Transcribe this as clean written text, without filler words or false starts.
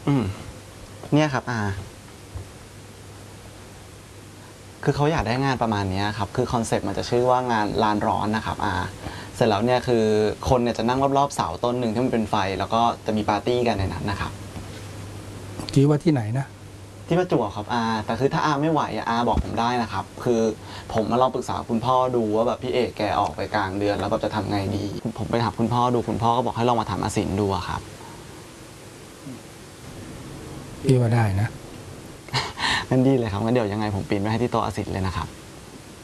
เนี่ยครับคือเขาอยากได้งานประมาณนี้ครับคือคอนเซปต์มันจะชื่อว่างานลานร้อนนะครับเสร็จแล้วเนี่ยคือคนเนี่ยจะนั่งรอบๆเสาต้นหนึ่งที่มันเป็นไฟแล้วก็จะมีปาร์ตี้กันในนั้นนะครับคิดว่าที่ไหนนะที่ประจวบครับแต่คือถ้าไม่ไหวบอกผมได้นะครับคือผมมาลองปรึกษาคุณพ่อดูว่าแบบพี่เอกแกออกไปกลางเดือนแล้วแบบจะทำไงดีผมไปถามคุณพ่อดูคุณพ่อก็บอกให้ลองมาถามอาสินดูครับพี่ว่าได้นะงั้นดีเลยครับงั้นเดี๋ยวยังไงผมปีนไว้ให้ที่โต๊ะอาสินเลยนะครับ